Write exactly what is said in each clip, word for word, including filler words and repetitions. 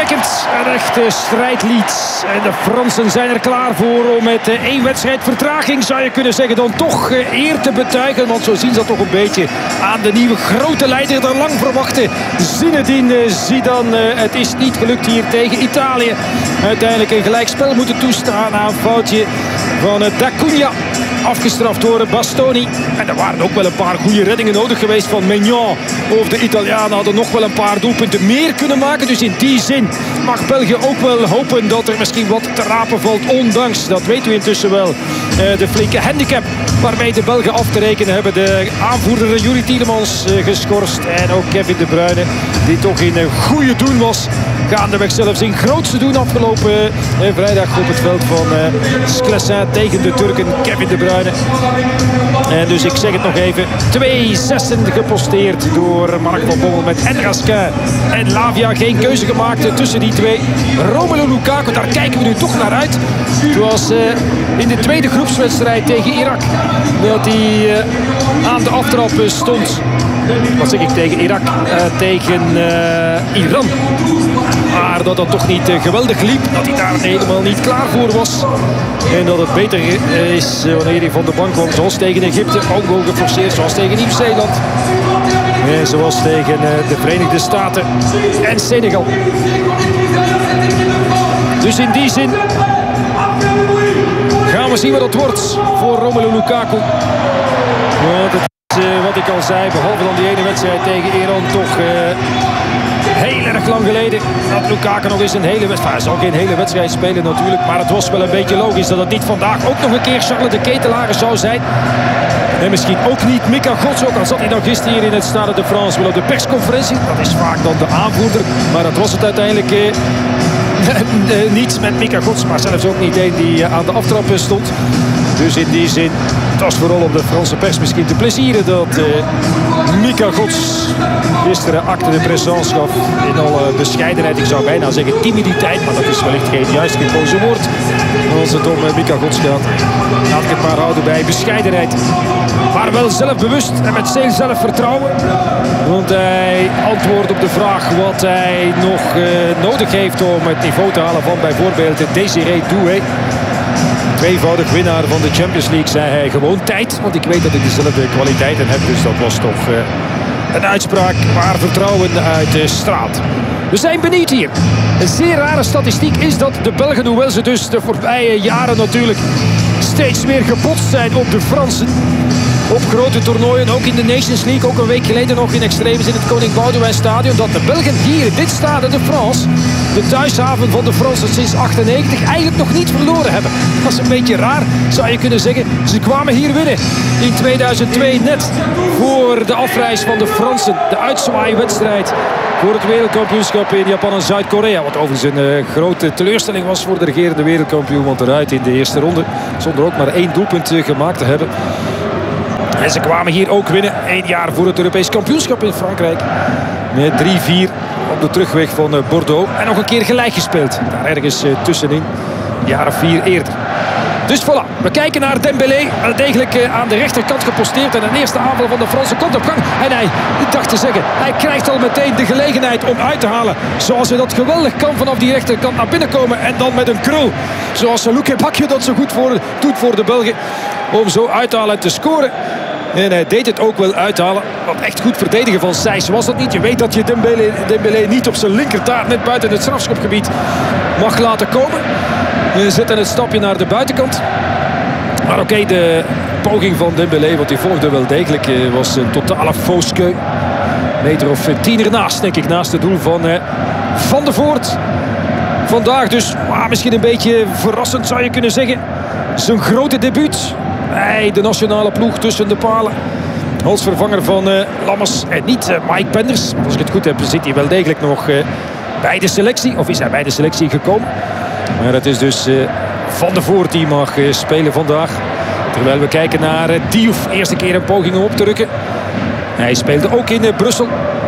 indrukwekkend. Een echte strijdlied. En de Fransen zijn er klaar voor om met één wedstrijd vertraging, zou je kunnen zeggen, dan toch eer te betuigen. Want zo zien ze dat toch een beetje aan de nieuwe grote leider, de lang verwachte Zinedine Zidane. Het is niet gelukt hier tegen Italië. Uiteindelijk een gelijkspel moeten toestaan na een foutje van D'Acunha. Afgestraft door Bastoni. En er waren ook wel een paar goede reddingen nodig geweest van Maignan. Of de Italianen hadden nog wel een paar doelpunten meer kunnen maken. Dus in die zin mag België ook wel hopen dat er misschien wat te rapen valt. Ondanks, dat weten we intussen wel, de flinke handicap waarmee de Belgen af te rekenen hebben. De aanvoerder Juri Tielemans geschorst. En ook Kevin De Bruyne, die toch in een goede doen was. Gaandeweg zelfs in grootste doen afgelopen vrijdag op het veld van Sclessin tegen de Turken. Kevin De Bruyne. En dus ik zeg het nog even. Twee zessen geposteerd door Mark van Bommel met en Raskin en Lavia. Geen keuze gemaakt tussen die twee. Romelu Lukaku, daar kijken we nu toch naar uit. Zoals uh, in de tweede groepswedstrijd tegen Irak. Dat hij uh, aan de aftrap stond. Wat zeg ik tegen Irak? Uh, tegen uh, Iran. Maar dat dat toch niet uh, geweldig liep. Dat hij daar helemaal niet klaar voor was. En dat het beter is uh, wanneer hij van de bank kwam. Zoals tegen Egypte. Ook wel geforceerd. Zoals tegen Nieuw-Zeeland. En zoals tegen uh, de Verenigde Staten. En Senegal. Dus in die zin gaan we zien wat het wordt voor Romelu Lukaku. Want het is uh, wat ik al zei. Behalve dan die ene wedstrijd tegen Iran toch... Uh, Heel erg lang geleden dat Lukaku nog eens een hele wedstrijd... Hij zal geen hele wedstrijd spelen natuurlijk. Maar het was wel een beetje logisch dat het niet vandaag ook nog een keer Charles de Ketelaere zou zijn. En misschien ook niet Mika Gods. Ook al zat hij dan gisteren hier in het Stade de France wel op de persconferentie. Dat is vaak dan de aanvoerder. Maar dat was het uiteindelijk eh, niet met Mika Gods. Maar zelfs ook niet één die aan de aftrap stond. Dus in die zin, het was vooral op de Franse pers misschien te plezieren dat uh, Mika Gods gisteren acte de présence gaf. In alle bescheidenheid, ik zou bijna zeggen timiditeit, maar dat is wellicht geen juist gekozen woord. Als het om uh, Mika Gods gaat, laat ik het maar houden bij bescheidenheid. Maar wel zelfbewust en met veel zelfvertrouwen. Want hij antwoordt op de vraag wat hij nog uh, nodig heeft om het niveau te halen van bijvoorbeeld Désiré Doué. Tweevoudig winnaar van de Champions League, zei hij. Gewoon tijd, want ik weet dat ik dezelfde kwaliteiten heb. Dus dat was toch uh, een uitspraak waar vertrouwen uit uh, straalt. We zijn benieuwd hier. Een zeer rare statistiek is dat de Belgen, hoewel ze dus de voorbije jaren natuurlijk steeds meer gebotst zijn op de Fransen. Op grote toernooien, ook in de Nations League, ook een week geleden nog in extremis in het Koning Boudewijn Stadion. Dat de Belgen hier in dit Stade de France, de thuishaven van de Fransen sinds achtennegentig, eigenlijk nog niet verloren hebben. Dat is een beetje raar, zou je kunnen zeggen. Ze kwamen hier winnen in tweeduizend twee, net voor de afreis van de Fransen. De uitzwaaiwedstrijd voor het wereldkampioenschap in Japan en Zuid-Korea. Wat overigens een uh, grote teleurstelling was voor de regerende wereldkampioen. Want eruit in de eerste ronde, zonder ook maar één doelpunt uh, gemaakt te hebben. En ze kwamen hier ook winnen. Eén jaar voor het Europees kampioenschap in Frankrijk. Met drie vier op de terugweg van Bordeaux. En nog een keer gelijk gespeeld. Daar ergens tussenin. Een jaar of vier eerder. Dus voilà, we kijken naar Dembélé. Degelijk aan de rechterkant geposteerd. En een eerste aanval van de Fransen komt op gang. En hij, ik dacht te zeggen, hij krijgt al meteen de gelegenheid om uit te halen. Zoals hij dat geweldig kan vanaf die rechterkant naar binnen komen. En dan met een krul. Zoals Luke Bakje dat zo goed voor, doet voor de Belgen. Om zo uit te halen en te scoren. En hij deed het ook wel uithalen. Wat echt goed verdedigen van Sijs was dat niet. Je weet dat je Dembélé, Dembélé niet op zijn linkertaart net buiten het strafschopgebied mag laten komen. We zetten het stapje naar de buitenkant. Maar oké, okay, de poging van Dembélé, want die volgde wel degelijk, was een totale fausse keu. Meter of tien ernaast, denk ik, naast het doel van uh, Van der Voort. Vandaag dus ah, misschien een beetje verrassend, zou je kunnen zeggen. Zijn grote debuut bij de nationale ploeg tussen de palen. Als vervanger van uh, Lammers en niet uh, Mike Penders. Als ik het goed heb, zit hij wel degelijk nog uh, bij de selectie. Of is hij bij de selectie gekomen. Maar het is dus uh, Van der Voort die mag uh, spelen vandaag. Terwijl we kijken naar uh, Diouf. Eerste keer een poging om op te rukken. Hij speelde ook in uh, Brussel.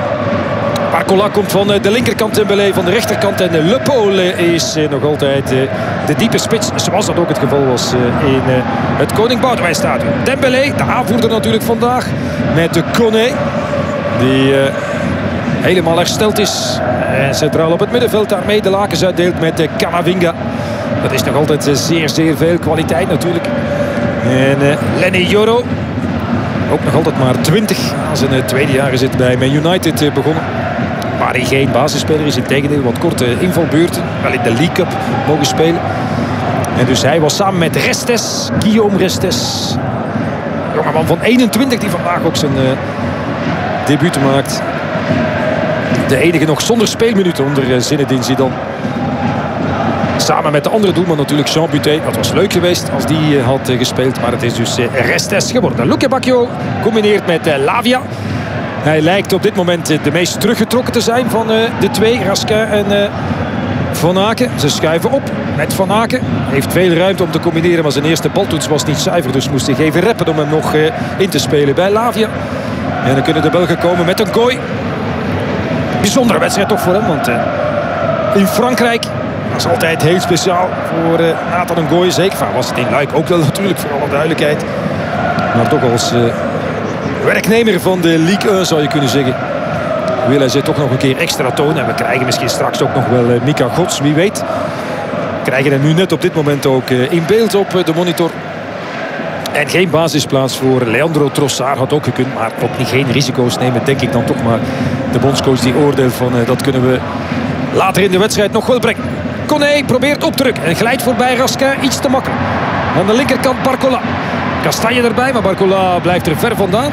Barcola komt van de linkerkant, Dembélé van de rechterkant. En Le Paul is nog altijd de diepe spits. Zoals dat ook het geval was in het Koning Boudewijn Stadion. Dembélé, de aanvoerder natuurlijk vandaag. Met de Koné. Die helemaal hersteld is. En centraal op het middenveld daarmee de lakens uitdeelt met Camavinga. Dat is nog altijd zeer, zeer veel kwaliteit natuurlijk. En uh, Lenny Yoro, ook nog altijd maar twintig. Aan zijn tweede jaar is het bij Man United uh, begonnen. Maar hij geen basisspeler is, in tegendeel wat korte invalbeurten. Wel in de League Cup mogen spelen. En dus hij was samen met Restes, Guillaume Restes. Jongeman van eenentwintig die vandaag ook zijn uh, debuut maakt. De enige nog zonder speelminuten onder uh, Zinedine Zidane. Samen met de andere doelman natuurlijk Jean Buté. Dat was leuk geweest als die uh, had uh, gespeeld. Maar het is dus uh, Restes geworden. Luque Bacchio combineert met uh, Lavia. Hij lijkt op dit moment uh, de meest teruggetrokken te zijn van uh, de twee. Raskin en uh, Van Aken. Ze schuiven op met Van Aken. Heeft veel ruimte om te combineren. Maar zijn eerste baltoets was niet zuiver. Dus moest hij even reppen om hem nog uh, in te spelen bij Lavia. En dan kunnen de Belgen komen met een gooi. Bijzondere wedstrijd toch voor hem. Want uh, in Frankrijk... Dat is altijd heel speciaal voor uh, Nathan Ngoy. Zeker van was het in Luik ook wel natuurlijk, voor alle duidelijkheid. Maar toch als uh, werknemer van de Ligue één zou je kunnen zeggen. Wil hij ze toch nog een keer extra tonen. En we krijgen misschien straks ook nog wel uh, Mika Gods, wie weet. We krijgen hem nu net op dit moment ook uh, in beeld op uh, de monitor. En geen basisplaats voor Leandro Trossard had ook gekund. Maar ook niet geen risico's nemen, denk ik dan toch maar. De bondscoach die oordeelt van uh, dat kunnen we later in de wedstrijd nog wel brengen. Koné probeert opdruk en glijdt voorbij Raskin, iets te makkelijk. Aan de linkerkant Barcola. Castagne erbij, maar Barcola blijft er ver vandaan.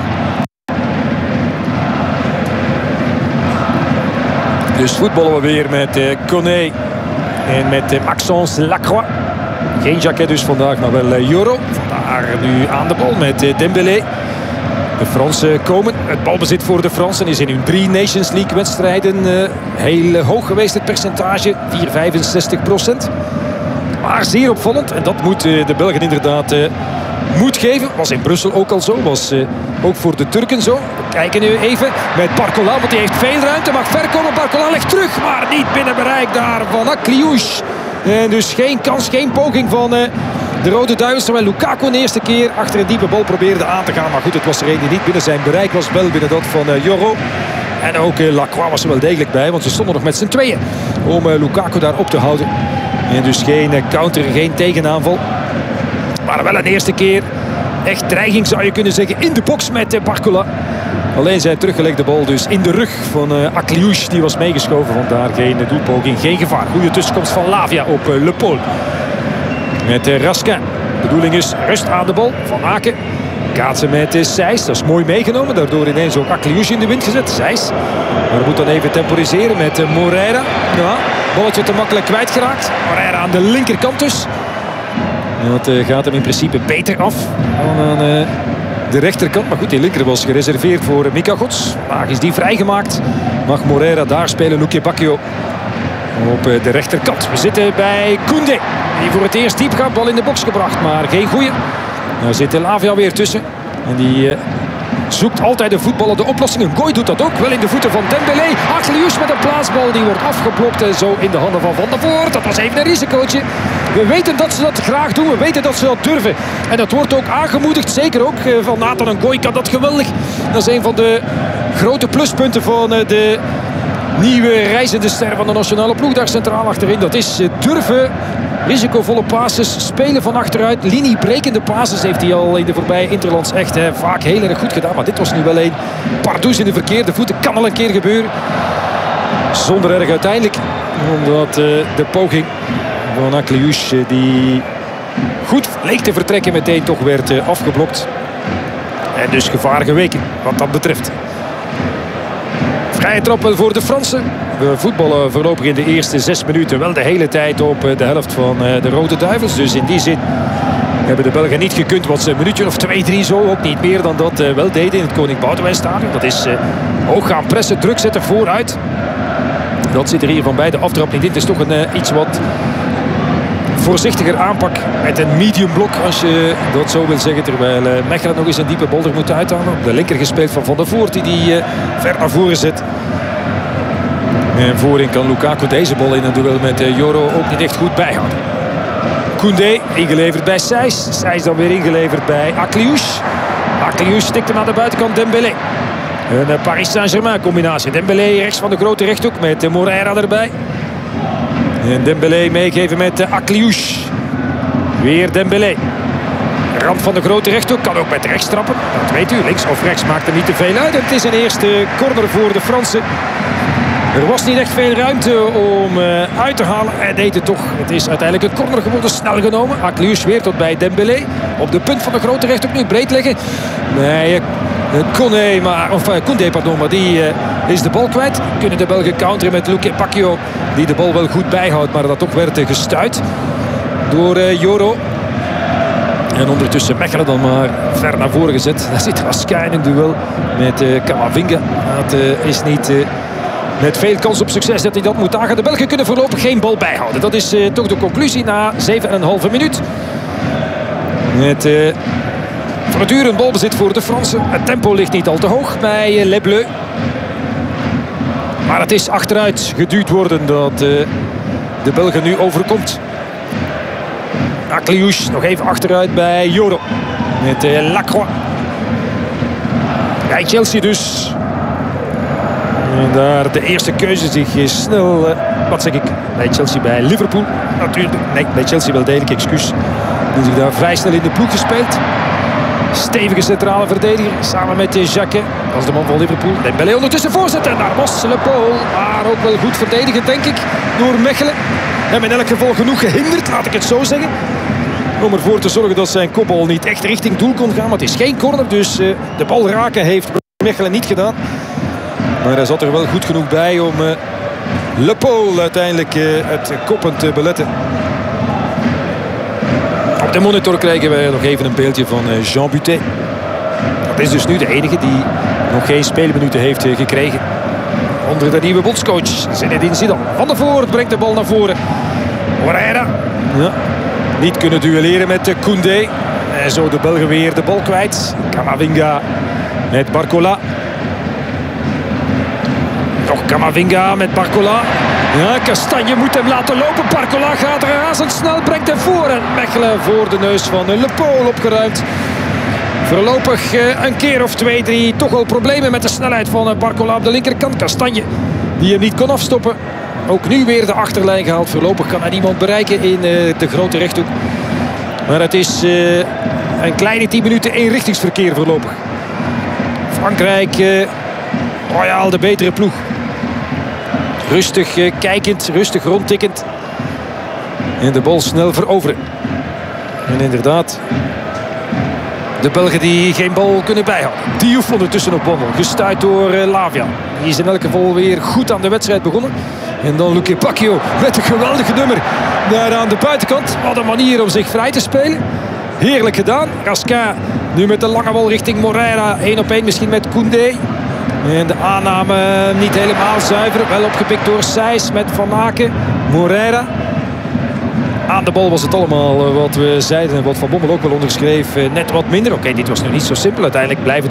Dus voetballen we weer met uh, Koné en met uh, Maxence Lacroix. Geen Jacquet dus vandaag, maar wel uh, Yoro. Vandaar nu aan de bal met uh, Dembélé. De Fransen komen. Het balbezit voor de Fransen is in hun drie Nations League wedstrijden uh, heel hoog geweest. Het percentage, vier komma vijfenzestig procent. Maar zeer opvallend. En dat moet uh, de Belgen inderdaad uh, moed geven. Was in Brussel ook al zo. Was uh, ook voor de Turken zo. We kijken nu even met Barcola. Want die heeft veel ruimte. Mag ver komen. Barcola legt terug. Maar niet binnen bereik daar van Akliouche. En dus geen kans, geen poging van... Uh, De Rode Duivels, terwijl Lukaku de eerste keer achter een diepe bal probeerde aan te gaan. Maar goed, het was er een die niet binnen zijn bereik was. Wel binnen dat van uh, Yoro. En ook uh, Lacroix was er wel degelijk bij. Want ze stonden nog met z'n tweeën om uh, Lukaku daar op te houden. En dus geen uh, counter, geen tegenaanval. Maar wel een eerste keer echt dreiging zou je kunnen zeggen in de box met uh, Barcola. Alleen zijn teruggelegde bal dus in de rug van uh, Akliouche. Die was meegeschoven, vandaar geen uh, doelpoging, geen gevaar. Goede tussenkomst van Lavia op uh, Le Paul. Met uh, Raskin. De bedoeling is rust aan de bal. Van Aken. Kaatsen met uh, Seys. Dat is mooi meegenomen. Daardoor ineens ook Akliouche in de wind gezet. Seys. Maar moet dan even temporiseren met uh, Moreira. Ja, balletje te makkelijk kwijtgeraakt. Moreira aan de linkerkant dus. Dat uh, gaat hem in principe beter af dan aan uh, de rechterkant. Maar goed, die linker was gereserveerd voor uh, Mika Gods. Vandaag is die vrijgemaakt. Mag Moreira daar spelen. Luque Bacchio op de rechterkant. We zitten bij Koundé. Die voor het eerst diep gaat. Bal in de box gebracht. Maar geen goeie. Daar zit Lavia weer tussen. En die uh, zoekt altijd de voetballer de oplossingen. Goy doet dat ook. Wel in de voeten van Dembélé. Akliouche met een plaatsbal. Die wordt afgeblokt. En zo in de handen van Van der Voort. Dat was even een risicootje. We weten dat ze dat graag doen. We weten dat ze dat durven. En dat wordt ook aangemoedigd. Zeker ook uh, van Nathan Ngoy kan dat geweldig. Dat is een van de grote pluspunten van uh, de... nieuwe reizende ster van de nationale ploeg daar centraal achterin. Dat is durven, risicovolle passes, spelen van achteruit. Liniebrekende passes heeft hij al in de voorbije interlands echt hè, vaak heel erg goed gedaan. Maar dit was nu wel een pardoes in de verkeerde voeten. Kan al een keer gebeuren. Zonder erg uiteindelijk. Omdat uh, de poging van Akliouche die goed leek te vertrekken meteen toch werd uh, afgeblokt. En dus gevaar geweken wat dat betreft. Vrije trap wel voor de Fransen. We voetballen voorlopig in de eerste zes minuten wel de hele tijd op de helft van de Rode Duivels. Dus in die zin hebben de Belgen niet gekund wat ze een minuutje of twee, drie zo. Ook niet meer dan dat wel deden in het Koning Boudewijn Stadion. Dat is hoog gaan pressen, druk zetten vooruit. Dat zit er hier van bij de aftrap niet in. Het is toch een iets wat voorzichtiger aanpak met een medium blok, als je dat zo wil zeggen. Terwijl Mechelen nog eens een diepe bal er moet uithalen. Op de linker gespeeld van Van der Voort die die uh, ver naar voren zet. En voorin kan Lukaku deze bal in een duel met uh, Yoro ook niet echt goed bijhouden. Koundé ingeleverd bij Seys. Seys dan weer ingeleverd bij Akliouche. Akliouche stikt hem aan de buitenkant Dembélé. Een Paris Saint-Germain combinatie. Dembélé rechts van de grote rechthoek met Moreira erbij. En Dembélé meegeven met Akliouche. Weer Dembélé. Rand van de grote rechthoek, kan ook met rechts trappen. Dat weet u, links of rechts maakt er niet te veel uit. Het is een eerste corner voor de Fransen. Er was niet echt veel ruimte om uh, uit te halen. Hij deed het toch. Het is uiteindelijk een corner geworden, snel genomen. Akliouche weer tot bij Dembélé. Op de punt van de grote rechthoek nu breed leggen. Nee, uh, Koné, maar, of uh, Koundé, pardon, maar die uh, is de bal kwijt. Kunnen de Belgen counteren met Luke Bacchio, die de bal wel goed bijhoudt, maar dat toch werd uh, gestuit door uh, Yoro. En ondertussen Mechelen dan maar ver naar voren gezet. Daar zit Raskin in een duel met uh, Camavinga. Dat uh, is niet uh, met veel kans op succes dat hij dat moet aangaan. De Belgen kunnen voorlopig geen bal bijhouden. Dat is uh, toch de conclusie na zeven komma vijf minuut. Met uh, voortdurend balbezit voor de Fransen. Het tempo ligt niet al te hoog bij uh, Les Bleus. Maar het is achteruit geduwd worden dat uh, de Belgen nu overkomt. Akliouche nog even achteruit bij Yoro. Met uh, Lacroix. Bij Chelsea dus. En daar de eerste keuze zich snel... Uh, wat zeg ik? Bij Chelsea, bij Liverpool. Natuurlijk. Nee, bij Chelsea wel degelijk, excuus. Die zich daar vrij snel in de ploeg gespeeld. Stevige centrale verdediger. Samen met uh, Jacquet. Dat is de man van Liverpool. Dembélé ondertussen voorzet. En daar was Le Paul. Maar ook wel goed verdedigd, denk ik. Door Mechelen. Hem in elk geval genoeg gehinderd, laat ik het zo zeggen. Om ervoor te zorgen dat zijn kopbal niet echt richting doel kon gaan. Maar het is geen corner, dus uh, de bal raken heeft Mechelen niet gedaan. Maar hij zat er wel goed genoeg bij om uh, Le Paul uiteindelijk uh, het koppen te beletten. Op de monitor krijgen wij nog even een beeldje van uh, Jean Butet. Dat is dus nu de enige die nog geen speelminuten heeft uh, gekregen. Onder de nieuwe bondscoach Zinedine Zidane. Van der Voort brengt de bal naar voren. Moreira. Ja. Niet kunnen duelleren met Koundé. En zo de Belgen weer de bal kwijt. Camavinga met Barcola. Nog Camavinga met Barcola. Ja, Kastanje moet hem laten lopen. Barcola gaat er razendsnel, brengt hem voor. En Mechelen voor de neus van Le Paul opgeruimd. Voorlopig een keer of twee, drie toch wel problemen met de snelheid van Barcola op de linkerkant. Kastanje die hem niet kon afstoppen. Ook nu weer de achterlijn gehaald. Voorlopig kan hij niemand bereiken in de grote rechthoek. Maar het is een kleine tien minuten eenrichtingsverkeer voorlopig. Frankrijk, royaal de betere ploeg. Rustig kijkend, rustig rondtikkend. En de bal snel veroveren. En inderdaad... De Belgen die geen bal kunnen bijhouden. Diouf ondertussen op wandel. Gestuit door uh, Lavia. Die is in elk geval weer goed aan de wedstrijd begonnen. En dan Luke Bacchio met een geweldige nummer. Daar aan de buitenkant. Wat een manier om zich vrij te spelen. Heerlijk gedaan. Raskin nu met de lange bal richting Moreira. één op één misschien met Koundé. En de aanname niet helemaal zuiver. Wel opgepikt door Sijs met Van Aken. Moreira. Aan de bal was het allemaal wat we zeiden en wat Van Bommel ook wel onderschreef. Net wat minder. Oké, okay, dit was nu niet zo simpel. Uiteindelijk blijven